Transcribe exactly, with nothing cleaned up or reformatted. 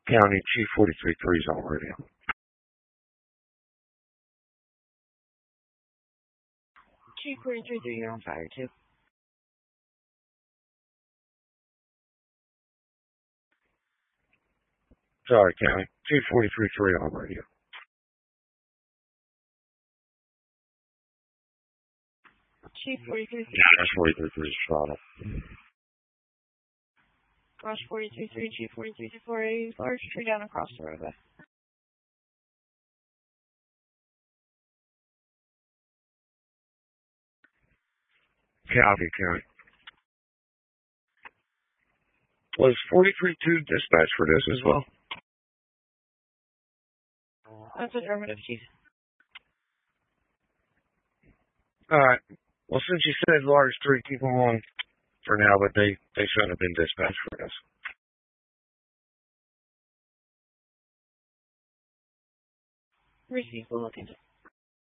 County, Chief forty-three three is on radio. Chief forty-three three, you're on fire too. Sorry, County, Chief forty-three three on radio. Chief forty-three three. Yeah, that's forty-three three is shot up. Cross forty-three three, Chief forty-three three four, a large tree down across the roadway. Copy, County. Was forty-three two dispatch for this as well? That's affirmative, Chief. Alright. Well, since you said large tree, keep them on for now, but they, they shouldn't have been dispatched for this. Receive, we'll look into it.